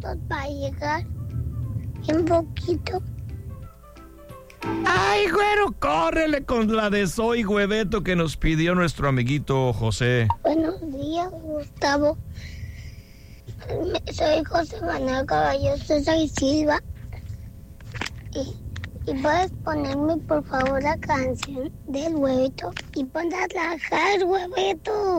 minutos para llegar. Un poquito. Ay, güero, córrele con la de Soy Hueveto que nos pidió nuestro amiguito José. Buenos días, Gustavo. Soy José Manuel Caballo César y Silva. Y puedes ponerme, por favor, la canción del Huevito. Y ponte a trabajar, Huevito.